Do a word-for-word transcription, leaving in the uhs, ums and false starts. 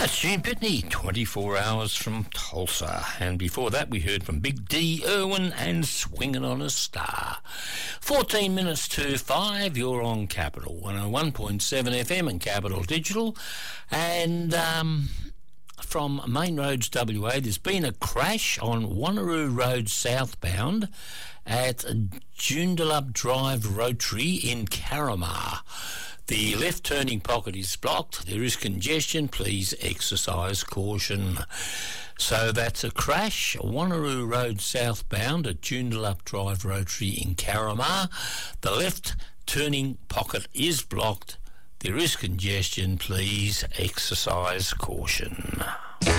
That's Gene Pitney, twenty-four hours from Tulsa. And before that, we heard from Big D Irwin and Swinging on a Star. fourteen minutes to five, you're on Capital one oh one point seven F M and Capital Digital. And um, from Main Roads W A, there's been a crash on Wanneroo Road southbound at Joondalup Drive Rotary in Carramar. The left turning pocket is blocked. There is congestion. Please exercise caution. So that's a crash. Wanneroo Road southbound at Joondalup Drive Rotary in Carramar. The left turning pocket is blocked. There is congestion. Please exercise caution.